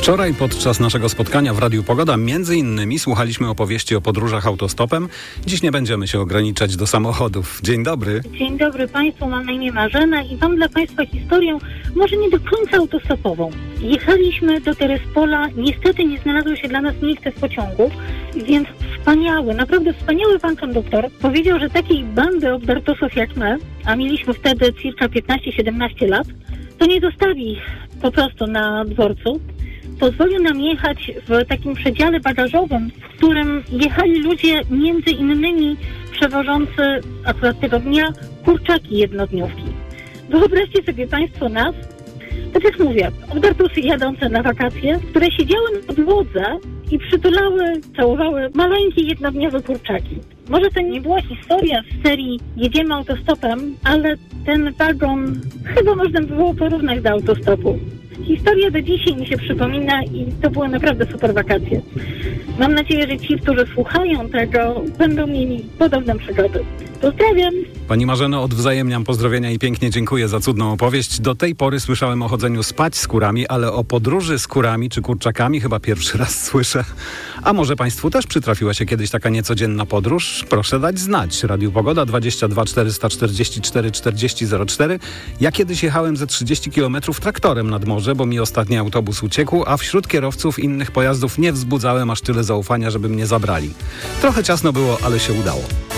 Wczoraj podczas naszego spotkania w Radiu Pogoda między innymi słuchaliśmy opowieści o podróżach autostopem. Dziś nie będziemy się ograniczać do samochodów. Dzień dobry. Dzień dobry Państwu, mam na imię Marzena i mam dla Państwa historię, może nie do końca autostopową. Jechaliśmy do Terespola, niestety nie znalazło się dla nas miejsce w pociągu, więc naprawdę wspaniały pan konduktor powiedział, że takiej bandy obdartosów jak my, a mieliśmy wtedy circa 15-17 lat, to nie zostawi po prostu na dworcu. Pozwolił nam jechać w takim przedziale bagażowym, w którym jechali ludzie między innymi przewożący akurat tego dnia kurczaki jednodniówki. Wyobraźcie sobie Państwo nas, tak jak mówię, obdartusy jadące na wakacje, które siedziały na podłodze i przytulały, całowały maleńkie jednodniowe kurczaki. Może to nie była historia z serii jedziemy autostopem, ale ten wagon chyba można by było porównać do autostopu. Historia do dzisiaj mi się przypomina i to były naprawdę super wakacje. Mam nadzieję, że ci, którzy słuchają tego, będą mieli podobne przygody. Pozdrawiam! Pani Marzeno, odwzajemniam pozdrowienia i pięknie dziękuję za cudną opowieść. Do tej pory słyszałem o chodzeniu spać z kurami, ale o podróży z kurami czy kurczakami chyba pierwszy raz słyszę. A może Państwu też przytrafiła się kiedyś taka niecodzienna podróż? Proszę dać znać. Radiu Pogoda 22 444 40 04. Ja kiedyś jechałem ze 30 km traktorem nad morze, bo mi ostatni autobus uciekł, a wśród kierowców innych pojazdów nie wzbudzałem aż tyle zaufania, żeby mnie zabrali. Trochę ciasno było, ale się udało.